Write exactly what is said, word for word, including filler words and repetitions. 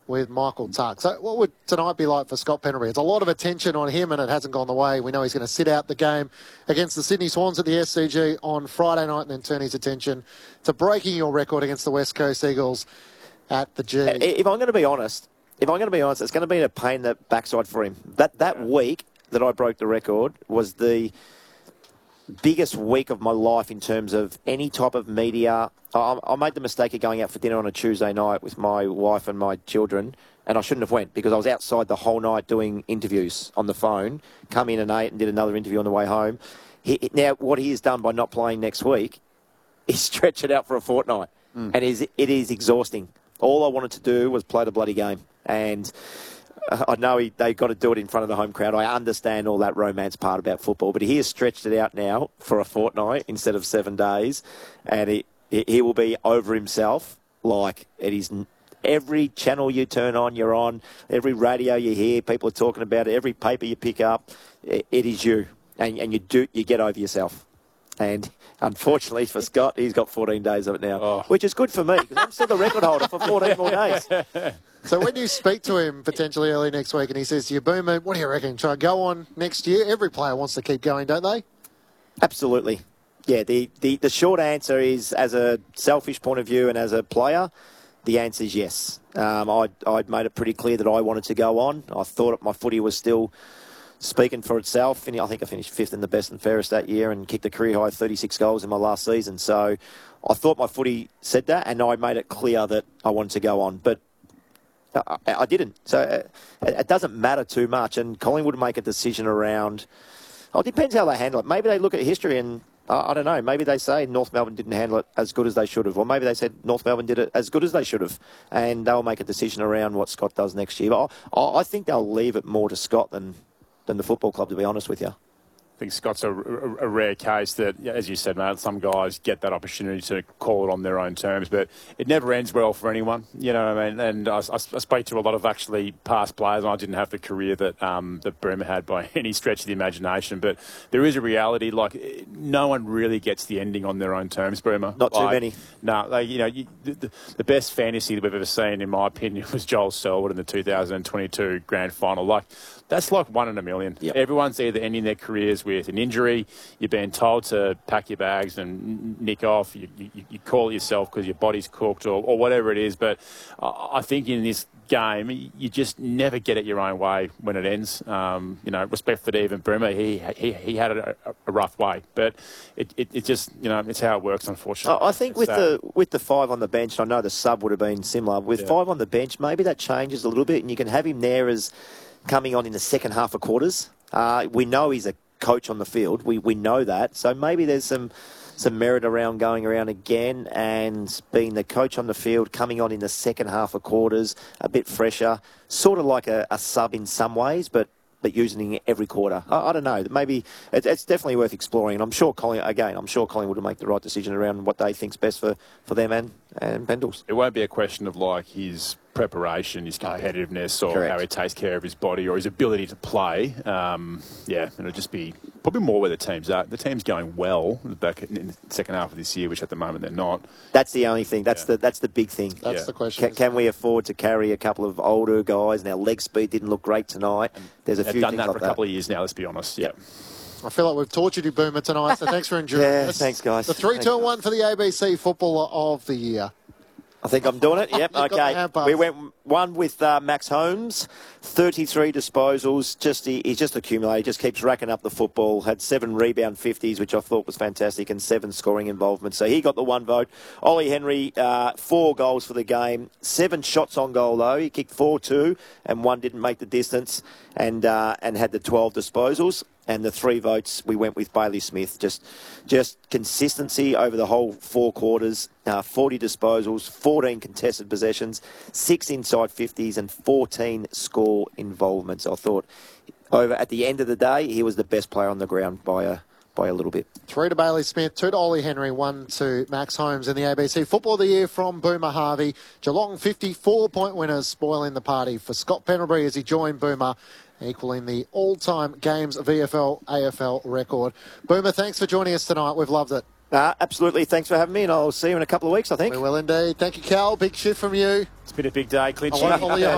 with Michael Tuck. So what would tonight be like for Scott Pendlebury? It's a lot of attention on him and it hasn't gone the way. We know he's going to sit out the game against the Sydney Swans at the S C G on Friday night and then turn his attention to breaking your record against the West Coast Eagles at the G. If I'm going to be honest, if I'm going to be honest, it's going to be a pain in the backside for him. That, that week that I broke the record was the biggest week of my life in terms of any type of media. I, I made the mistake of going out for dinner on a Tuesday night with my wife and my children, and I shouldn't have went because I was outside the whole night doing interviews on the phone, come in and ate and did another interview on the way home. He, now, what he has done by not playing next week is stretch it out for a fortnight, mm. and it is, it is exhausting. All I wanted to do was play the bloody game, and I know he, they've got to do it in front of the home crowd. I understand all that romance part about football, but he has stretched it out now for a fortnight instead of seven days, and he, he will be over himself. Like it is every channel you turn on, you're on, every radio you hear, people are talking about it, every paper you pick up, it, it is you, and, and you do you get over yourself. And unfortunately for Scott, he's got fourteen days of it now, oh. which is good for me because I'm still the record holder for fourteen more days. So when you speak to him potentially early next week and he says to you, Boomer, what do you reckon? Try go on next year? Every player wants to keep going, don't they? Absolutely. Yeah, the, the, the short answer is, as a selfish point of view and as a player, the answer is yes. Um, I'd, I'd made it pretty clear that I wanted to go on. I thought my footy was still speaking for itself. And I think I finished fifth in the best and fairest that year and kicked a career high thirty-six goals in my last season. So I thought my footy said that, and I made it clear that I wanted to go on. But I, I didn't. So it, it doesn't matter too much. And Collingwood would make a decision around, oh, it depends how they handle it. Maybe they look at history and, uh, I don't know, maybe they say North Melbourne didn't handle it as good as they should have. Or maybe they said North Melbourne did it as good as they should have. And they'll make a decision around what Scott does next year. But I, I think they'll leave it more to Scott than, than the football club, to be honest with you. I think Scott's a, a, a rare case that, as you said, mate, some guys get that opportunity to call it on their own terms, but it never ends well for anyone, you know what I mean? And I, I, I spoke to a lot of actually past players, and I didn't have the career that um, that Boomer had by any stretch of the imagination, but there is a reality, like, no one really gets the ending on their own terms, Boomer. Not too like, many. No, like, you know, you, the, the best fantasy that we've ever seen, in my opinion, was Joel Selwood in the two thousand twenty-two Grand Final. Like, that's like one in a million. Yep. Everyone's either ending their careers with an injury, you're being told to pack your bags and nick off, you, you, you call it yourself because your body's cooked or, or whatever it is. But I think in this game, you just never get it your own way when it ends. Um, you know, respect for Evan Boomer, he, he he had a, a rough way. But it, it, it just, you know, it's how it works, unfortunately. I think with the with the five on the bench, I know the sub would have been similar. With yeah. five on the bench, maybe that changes a little bit and you can have him there as coming on in the second half of quarters. Uh, we know he's a coach on the field. We we know that. So maybe there's some some merit around going around again and being the coach on the field, coming on in the second half of quarters, a bit fresher, sort of like a, a sub in some ways, but but using it every quarter. I, I don't know. Maybe it, it's definitely worth exploring. And I'm sure Colling, again, I'm sure Collingwood will make the right decision around what they think's best for, for them and, and Pendles. It won't be a question of like his preparation, his competitiveness, or Correct. how he takes care of his body, or his ability to play. Um, yeah, it'll just be probably more where the team's at. The team's going well back in the second half of this year, which at the moment they're not. That's the only thing. That's yeah. the that's the big thing. That's yeah. the question. Can, can we afford to carry a couple of older guys? And our leg speed didn't look great tonight. And There's a few done things that like for a that. couple of years now. Let's be honest. Yeah. I feel like we've tortured you, Boomer, tonight. So thanks for enduring yeah, this. thanks, guys. The three, two, one for the A B C Footballer of the Year. I think I'm doing it. Yep. Okay. We went one with uh, Max Holmes, thirty-three disposals. Just he, he's just accumulated. Just keeps racking up the football. Had seven rebound fifties, which I thought was fantastic, and seven scoring involvements. So he got the one vote. Ollie Henry, uh, four goals for the game. Seven shots on goal though. He kicked four two, and one didn't make the distance, and uh, and had the twelve disposals. And the three votes, we went with Bailey Smith. Just just consistency over the whole four quarters, uh, forty disposals, fourteen contested possessions, six inside fifties and fourteen score involvements. I thought over at the end of the day, he was the best player on the ground by a by a little bit. Three to Bailey Smith, two to Ollie Henry, one to Max Holmes in the A B C Football of the Year from Boomer Harvey. Geelong fifty-four point winners, spoiling the party for Scott Pendlebury as he joined Boomer, equaling the all-time games V F L A F L record. Boomer, thanks for joining us tonight. We've loved it. Uh, absolutely. Thanks for having me, and I'll see you in a couple of weeks, I think. We will indeed. Thank you, Cal. Big shift from you. It's been a big day, Clinchy.